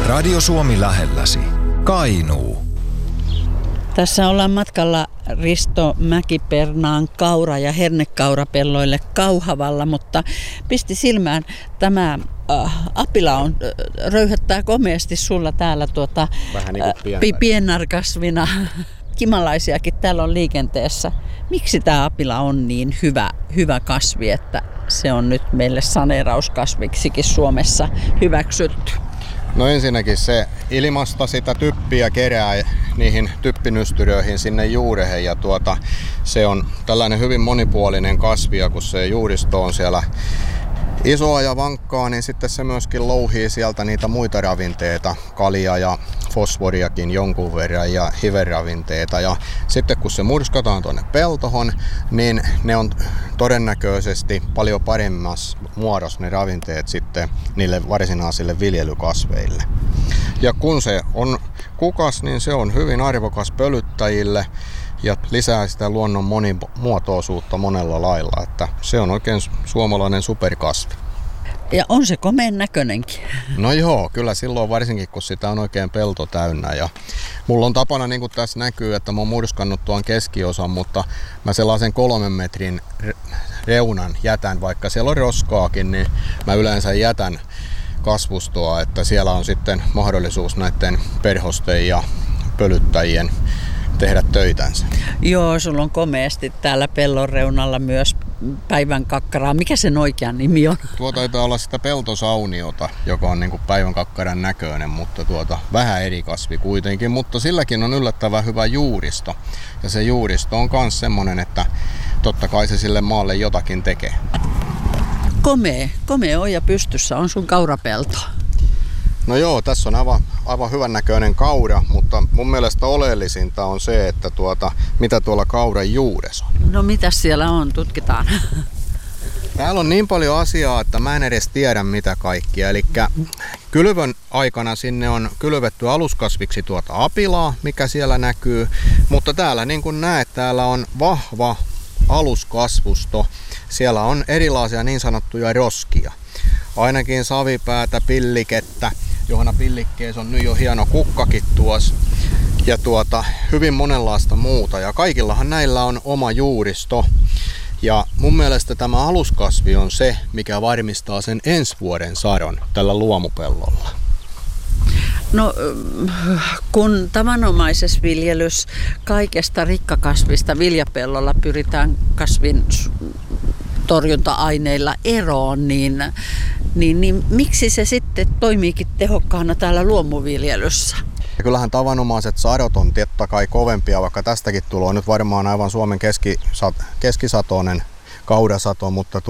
Radio Suomi lähelläsi. Kainuu. Tässä ollaan matkalla Risto Mäki-Pernaan kaura- ja hernekaurapelloille Kauhavalla, mutta pisti silmään tämä apila on, röyhöttää komeasti sulla täällä vähän niin kuin piennarkasvina. Kimalaisiakin täällä on liikenteessä. Miksi tämä apila on niin hyvä kasvi, että se on nyt meille saneerauskasviksikin Suomessa hyväksytty? No ensinnäkin se ilmasta sitä typpiä kerää niihin typpinystyröihin sinne juurehen ja se on tällainen hyvin monipuolinen kasvi ja kun se juuristo on siellä isoa ja vankkaa, niin sitten se myöskin louhii sieltä niitä muita ravinteita, kalia ja fosforiakin jonkun verran ja hiveravinteita. Ja sitten kun se murskataan tuonne peltohon, niin ne on todennäköisesti paljon paremmassa muodossa ne ravinteet sitten niille varsinaisille viljelykasveille. Ja kun se on kukas, niin se on hyvin arvokas pölyttäjille ja lisää sitä luonnon monimuotoisuutta monella lailla, että se on oikein suomalainen superkasvi. Ja on se komeen näköinenkin. No joo, kyllä silloin varsinkin, kun sitä on oikein pelto täynnä. Ja mulla on tapana, niin kuin tässä näkyy, että mä oon murskannut tuon keskiosan, mutta mä sellaisen 3 metrin reunan jätän, vaikka siellä on roskaakin, niin mä yleensä jätän kasvustoa, että siellä on sitten mahdollisuus näiden perhosten ja pölyttäjien tehdä töitänsä. Joo, sulla on komeasti täällä pellon reunalla myös päivän kakkaraa. Mikä sen oikea nimi on? Tuo taitaa olla sitä peltosauniota, joka on niin kuin päivän kakkaran näköinen, mutta vähän eri kasvi kuitenkin. Mutta silläkin on yllättävän hyvä juuristo. Ja se juuristo on myös semmoinen, että totta kai se sille maalle jotakin tekee. Komea oja pystyssä on sun kaurapelto. No joo, tässä on aivan hyvän näköinen kaura, mutta mun mielestä oleellisinta on se, että mitä tuolla kauran juuressa on. No mitäs siellä on? Tutkitaan. Täällä on niin paljon asiaa, että mä en edes tiedä mitä kaikkia. Eli kylvön aikana sinne on kylvetty aluskasviksi apilaa, mikä siellä näkyy. Mutta täällä niin kuin näet, täällä on vahva aluskasvusto. Siellä on erilaisia niin sanottuja roskia. Ainakin savipäätä, pillikettä, johon pillikkeessä on nyt jo hieno kukkakin tuossa. Ja hyvin monenlaista muuta. Ja kaikillahan näillä on oma juuristo. Ja mun mielestä tämä aluskasvi on se, mikä varmistaa sen ensi vuoden sadon tällä luomupellolla. No kun tavanomaisessa viljelyssä kaikesta rikkakasvista viljapellolla pyritään kasvin torjunta-aineilla eroon, niin miksi se sitten toimiikin tehokkaana täällä luomuviljelyssä? Ja kyllähän tavanomaiset sadot on totta kai kovempia, vaikka tästäkin tulee nyt varmaan aivan Suomen keskisatoinen kaurasato, mutta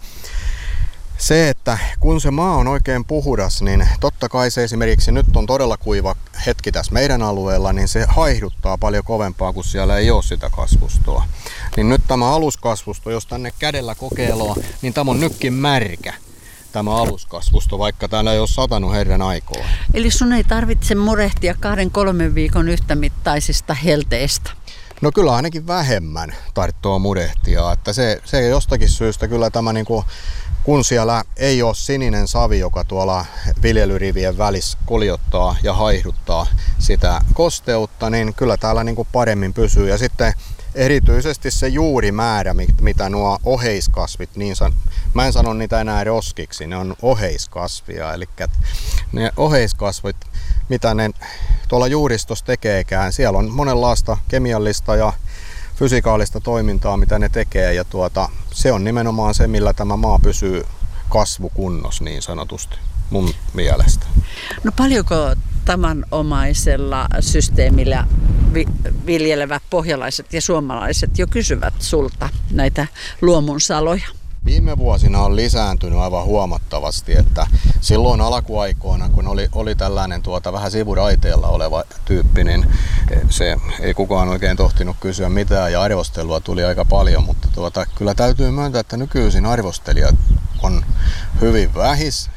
se, että kun se maa on oikein puhdas, niin totta kai se esimerkiksi nyt on todella kuiva hetki tässä meidän alueella, niin se haihduttaa paljon kovempaa, kun siellä ei ole sitä kasvustoa. Niin nyt tämä aluskasvusto, jos tänne kädellä kokeilee, niin tämä on nytkin märkä. Tämä aluskasvusto, vaikka täällä ei ole satanut herran aikaa. Eli sun ei tarvitse murehtia 2-3 viikon yhtämittaisista helteistä? No kyllä ainakin vähemmän tarvitsee murehtia. Että se jostakin syystä kyllä tämä kun siellä ei ole sininen savi, joka tuolla viljelyrivien välissä koljottaa ja haihduttaa sitä kosteutta, niin kyllä täällä paremmin pysyy. Ja sitten erityisesti se juurimäärä, mitä nuo oheiskasvit, mä en sano niitä enää roskiksi, ne on oheiskasvia, eli ne oheiskasvit, mitä ne tuolla juuristossa tekeekään, siellä on monenlaista kemiallista ja fysikaalista toimintaa, mitä ne tekee, ja se on nimenomaan se, millä tämä maa pysyy kasvukunnossa niin sanotusti mun mielestä. No paljonko tavanomaisella systeemillä viljelevät pohjalaiset ja suomalaiset jo kysyvät sulta näitä luomunsaloja? Viime vuosina on lisääntynyt aivan huomattavasti, että silloin alkuaikoina, kun oli tällainen vähän sivuraiteella oleva tyyppi, niin se ei kukaan oikein tohtinut kysyä mitään ja arvostelua tuli aika paljon, mutta kyllä täytyy myöntää, että nykyisin arvostelijat on hyvin vähis,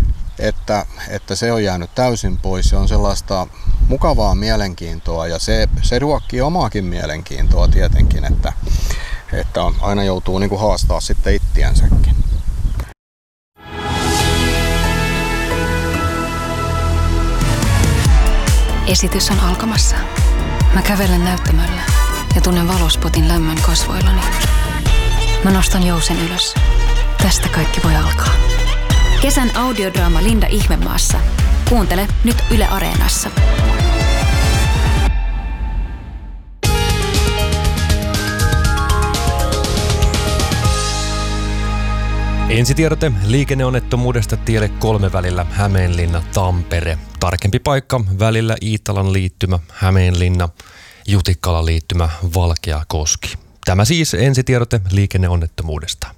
että se on jäänyt täysin pois. Se on sellaista mukavaa mielenkiintoa ja se ruokkii omaakin mielenkiintoa tietenkin, että aina joutuu haastaa sitten ittiänsäkin. Esitys on alkamassa. Mä kävelen näyttämöllä ja tunnen valospotin lämmön kasvoillani. Mä nostan jousen ylös. Tästä kaikki voi alkaa. Kesän audiodraama Linda Ihmemaassa. Kuuntele nyt Yle Areenassa. Ensitiedote liikenneonnettomuudesta tielle 3 välillä Hämeenlinna-Tampere. Tarkempi paikka välillä Iittalan liittymä Hämeenlinna, Jutikkalan liittymä Valkeakoski. Tämä siis ensitiedote liikenneonnettomuudesta.